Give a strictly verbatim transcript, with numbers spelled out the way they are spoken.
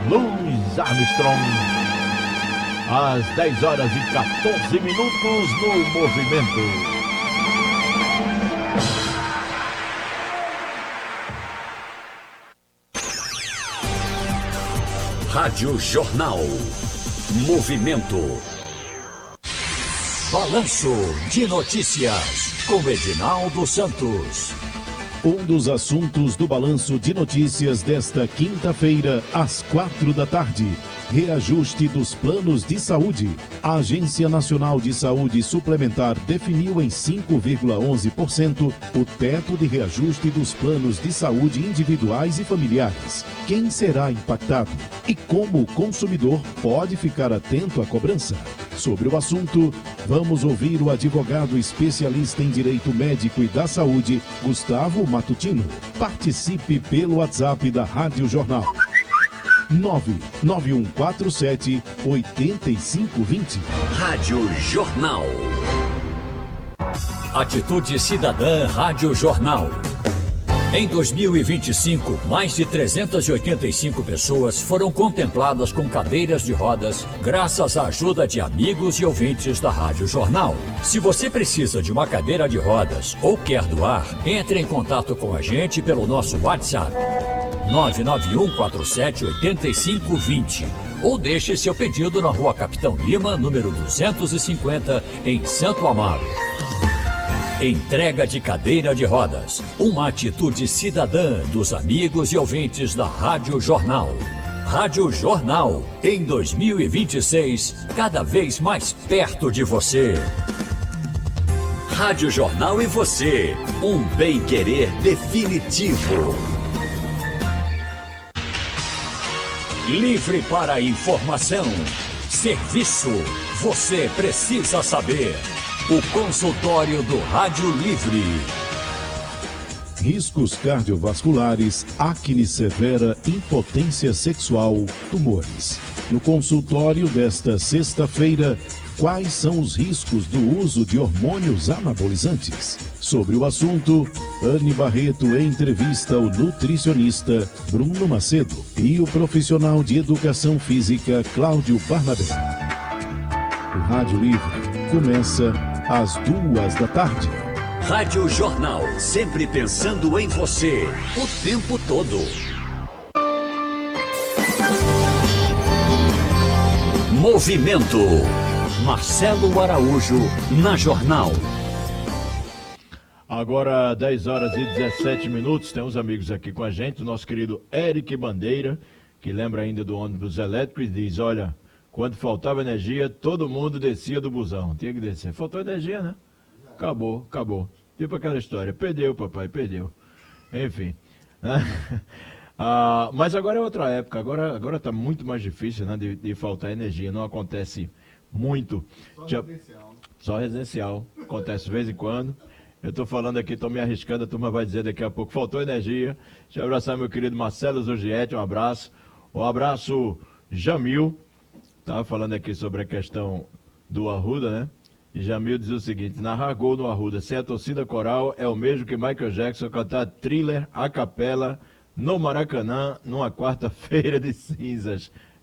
Louis Armstrong. Às dez horas e quatorze minutos no movimento. Rádio Jornal. Movimento. Balanço de Notícias, com Edinaldo Santos. Um dos assuntos do Balanço de Notícias desta quinta-feira, às quatro da tarde. Reajuste dos planos de saúde. A Agência Nacional de Saúde Suplementar definiu em cinco vírgula onze por cento o teto de reajuste dos planos de saúde individuais e familiares. Quem será impactado? E como o consumidor pode ficar atento à cobrança? Sobre o assunto, vamos ouvir o advogado especialista em direito médico e da saúde, Gustavo Matutino. Participe pelo WhatsApp da Rádio Jornal. nove nove um quatro sete oito cinco dois zero. Rádio Jornal. Atitude Cidadã Rádio Jornal. Em dois mil e vinte e cinco, mais de trezentas e oitenta e cinco pessoas foram contempladas com cadeiras de rodas, graças à ajuda de amigos e ouvintes da Rádio Jornal. Se você precisa de uma cadeira de rodas ou quer doar, entre em contato com a gente pelo nosso WhatsApp. nove nove um quatro sete oito cinco dois zero ou deixe seu pedido na Rua Capitão Lima, número duzentos e cinquenta, em Santo Amaro. Entrega de cadeira de rodas, uma atitude cidadã dos amigos e ouvintes da Rádio Jornal. Rádio Jornal, em dois mil e vinte e seis, cada vez mais perto de você. Rádio Jornal e você, um bem-querer definitivo. Livre para informação, serviço, você precisa saber. O consultório do Rádio Livre. Riscos cardiovasculares, acne severa, impotência sexual, tumores. No consultório desta sexta-feira, quais são os riscos do uso de hormônios anabolizantes? Sobre o assunto, Anne Barreto entrevista o nutricionista Bruno Macedo e o profissional de educação física Cláudio Barnabé. O Rádio Livre começa às duas da tarde. Rádio Jornal, sempre pensando em você, o tempo todo. Movimento. Marcelo Araújo, na Jornal. Agora, dez horas e dezessete minutos, tem uns amigos aqui com a gente, o nosso querido Eric Bandeira, que lembra ainda do ônibus elétrico e diz, olha, quando faltava energia, todo mundo descia do busão, tinha que descer. Faltou energia, né? Acabou, acabou. Tipo aquela história, perdeu, papai, perdeu. Enfim. Né? Ah, mas agora é outra época, agora agora está muito mais difícil, né, de, de faltar energia, não acontece muito. Só Já, residencial. Só residencial, acontece de vez em quando. Eu estou falando aqui, estou me arriscando, a turma vai dizer daqui a pouco, faltou energia. Deixa eu abraçar meu querido Marcelo Zurgiete, um abraço. Um abraço, Jamil. Estava falando aqui sobre a questão do Arruda, né? E Jamil diz o seguinte, narrar gol no Arruda sem a torcida coral é o mesmo que Michael Jackson cantar Thriller a capela no Maracanã numa quarta-feira de cinzas.